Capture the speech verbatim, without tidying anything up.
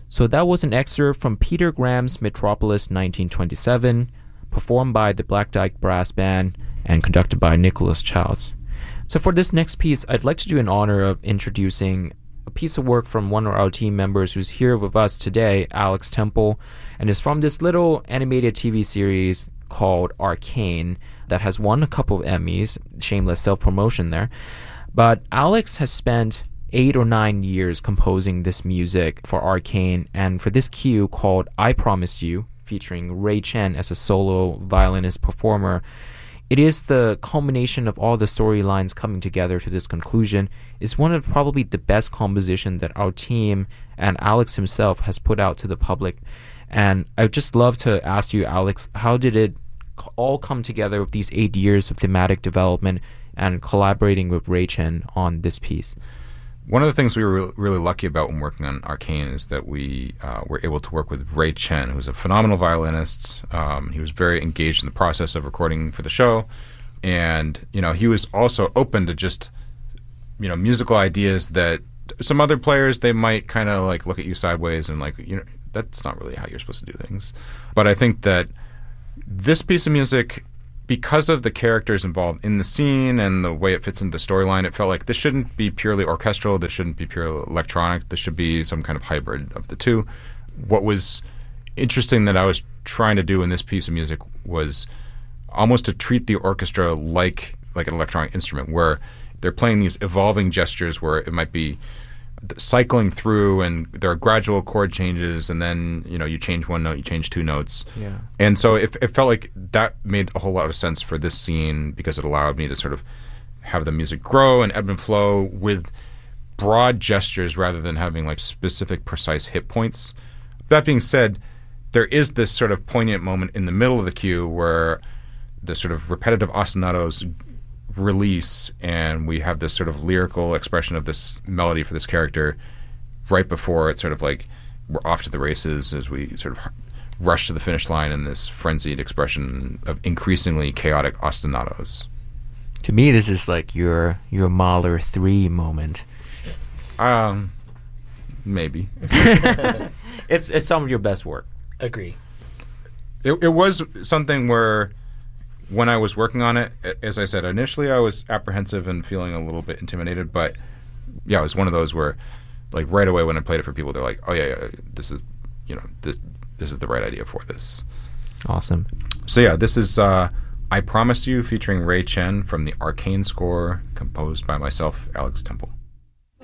So that was an excerpt from Peter Graham's Metropolis nineteen twenty-seven, performed by the Black Dyke Brass Band and conducted by Nicholas Childs. So for this next piece, I'd like to do an honor of introducing a piece of work from one of our team members who's here with us today, Alex Temple, and it's from this little animated T V series called Arcane that has won a couple of Emmys, shameless self-promotion there. But Alex has spent eight or nine years composing this music for Arcane, and for this cue called I Promised You, featuring Ray Chen as a solo violinist performer, it is the culmination of all the storylines coming together to this conclusion. It's one of probably the best composition that our team and Alex himself has put out to the public. And I'd just love to ask you, Alex, how did it all come together with these eight years of thematic development and collaborating with Ray Chen on this piece? One of the things we were really lucky about when working on Arcane is that we uh, were able to work with Ray Chen, who's a phenomenal violinist. Um, he was very engaged in the process of recording for the show. And, you know, he was also open to just, you know, musical ideas that some other players, they might kind of like look at you sideways and like, you know, that's not really how you're supposed to do things. But I think that this piece of music, because of the characters involved in the scene and the way it fits into the storyline, it felt like this shouldn't be purely orchestral, this shouldn't be purely electronic, this should be some kind of hybrid of the two. What was interesting that I was trying to do in this piece of music was almost to treat the orchestra like like an electronic instrument, where they're playing these evolving gestures where it might be cycling through and there are gradual chord changes, and then, you know, you change one note, you change two notes. Yeah. And so it, it felt like that made a whole lot of sense for this scene, because it allowed me to sort of have the music grow and ebb and flow with broad gestures rather than having like specific precise hit points. That being said, there is this sort of poignant moment in the middle of the cue where the sort of repetitive ostinatos release, and we have this sort of lyrical expression of this melody for this character right before it's sort of like we're off to the races as we sort of rush to the finish line in this frenzied expression of increasingly chaotic ostinatos. To me, this is like your your Mahler three moment. Um, maybe. it's it's some of your best work. Agree. It, it was something where, when I was working on it, as I said, initially I was apprehensive and feeling a little bit intimidated, but yeah, it was one of those where, like, right away when I played it for people, they're like, "Oh yeah, yeah, this is, you know, this this is the right idea for this." Awesome. So yeah, this is uh, I Promise You, featuring Ray Chen from the Arcane score, composed by myself, Alex Temple.